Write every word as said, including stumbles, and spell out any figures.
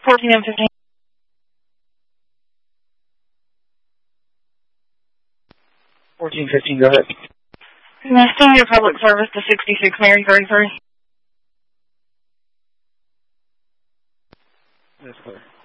fourteen and fifteen. fourteen fifteen, go ahead. Senior Public Service to sixty-six Mary thirty-three. That's clear.